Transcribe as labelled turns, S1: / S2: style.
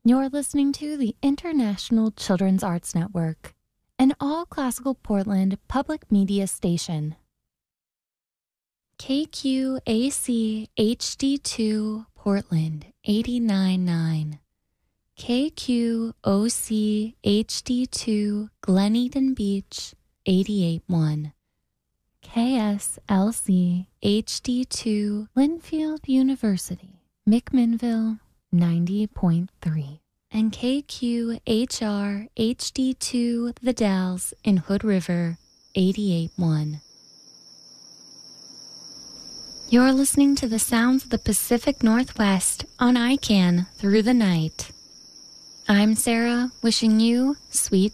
S1: You're listening to the International Children's Arts Network, an all-classical Portland public media station. KQAC HD2 Portland 89.9. KQOC HD2 Glen Eden Beach 88.1. KSLC HD2 Linfield University, McMinnville 90.3. And KQHR HD2 The Dalles in Hood River 88.1. You're listening to the sounds of the Pacific Northwest on ICANN through the night. I'm Sarah, wishing you sweet